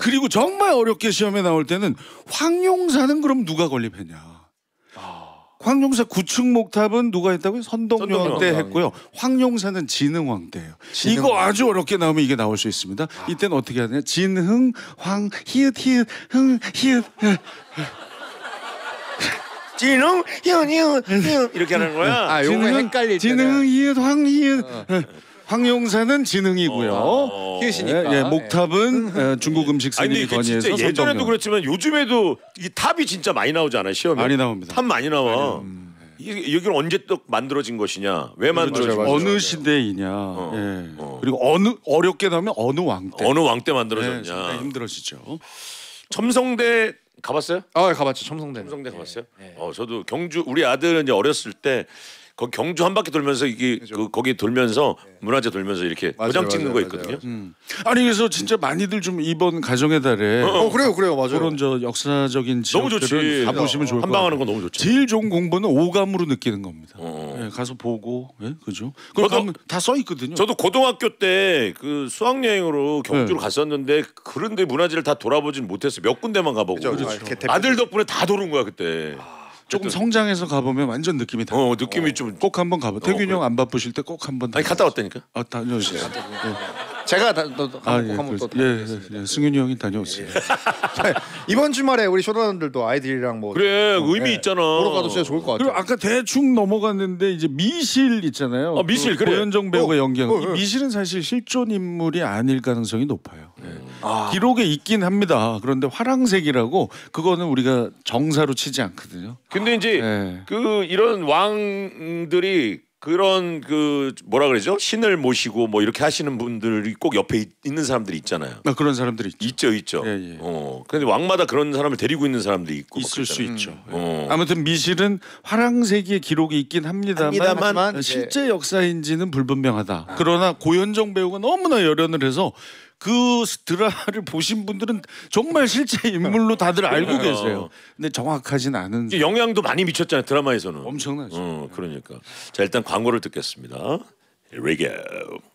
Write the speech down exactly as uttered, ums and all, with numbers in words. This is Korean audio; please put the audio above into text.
그리고 정말 어렵게 시험에 나올 때는 황룡사는 그럼 누가 건립했냐? 황룡사 구층 목탑은 누가 했다고요? 선동여왕 때 했고요. 황룡사는 진흥왕 때예요. 진흥. 이거 아주 어렵게 나오면 이게 나올 수 있습니다. 아. 이때는 어떻게 해야 되냐? 진흥, 황, 히읗, 히읗, 흥, 히읗. 진흥, 히읗, 히읗, 히읗 이렇게 하는 거야? 아, 요거 헷갈릴 때. 진흥, 히읗, 황, 히읗. 어. 황룡사는 진흥이고요. 어, 히읗이니까. 예, 예, 목탑은 예, 중국 음식 스님이 건의해서 진짜 예전에도 선동여왕. 그렇지만 요즘에도 이 탑이 진짜 많이 나오잖아요 시험에. 많이 나옵니다. 탑 많이 나와. 음. 이 여기는 언제 또 만들어진 것이냐? 왜 만들어진 것이냐? 어느 시대이냐? 어, 예. 어. 그리고 어느 어렵게 나오면 어느 왕 때. 어느 왕 때 네, 만들어졌냐? 정말 힘들어지죠. 첨성대 가봤어요? 아, 가봤죠. 첨성대. 첨성대 가봤어요? 네, 네. 어, 저도 경주 우리 아들은 이제 어렸을 때 거기 경주 한 바퀴 돌면서 이게 그 거기 돌면서 문화재 돌면서 이렇게 맞아요, 도장 찍는 맞아요, 거 있거든요. 음. 아니 그래서 진짜 많이들 좀 이번 가정의 달에 어, 그래요, 그래요, 맞아요. 그런 저 역사적인 너무 좋지. 지역들은 가보시면 좋을 것 같아요. 한방하는 건 너무 좋죠. 제일 좋은 공부는 오감으로 느끼는 겁니다. 어. 예, 가서 보고, 예, 그죠? 그걸 저도- 가면 다 써 있거든요. 저도 고등학교 때 그 수학 여행으로 경주를 네. 갔었는데 그런데 문화재를 다 돌아보진 못했어요. 몇 군데만 가보고. 그죠, 그렇죠. 이렇게 대표- 아들 덕분에 다 도는 거야 그때. 조금 성장해서 가보면 완전 느낌이 다. 어 느낌이 좀. 꼭 한번 가봐. 태균이 그래. 형 안 바쁘실 때 꼭 한번. 아니 갔다 왔다니까. 아 다녀오세요. 제가 다, 또, 또 아, 한번 예, 한번 또 그래서- 예, 다녀오겠습니다. 예, 예, 승윤이 형이 다녀오세요. 이번 주말에 우리 쇼다분들도 아이들이랑 뭐 그래 어, 의미 예, 있잖아. 보러 가도 진짜 좋을 것 같아요. 그리고 아까 대충 넘어갔는데 이제 미실 있잖아요. 어, 미실, 그 그래. 고현정 배우가 어, 연기한 어, 이 어. 미실은 사실 실존 인물이 아닐 가능성이 높아요. 예. 아. 기록에 있긴 합니다. 그런데 화랑색이라고 그거는 우리가 정사로 치지 않거든요. 근데 이제 예. 그 이런 왕들이 그런 그 뭐라 그러죠? 신을 모시고 뭐 이렇게 하시는 분들이 꼭 옆에 있, 있는 사람들이 있잖아요. 아, 그런 사람들이 있죠. 있죠, 있죠. 예, 예. 어. 근데 왕마다 그런 사람을 데리고 있는 사람들이 있고 막 있을 수 그러잖아요. 있죠. 예. 어. 아무튼 미실은 화랑색의 기록이 있긴 합니다만, 합니다만, 예. 실제 역사인지는 불분명하다. 그러나 고현정 배우가 너무나 열연을 해서 그 드라마를 보신 분들은 정말 실제 인물로 다들 알고 계세요. 근데 정확하진 않은. 이게 영향도 많이 미쳤잖아요 드라마에서는. 엄청나죠. 어, 그러니까. 자 일단 광고를 듣겠습니다. Here we go.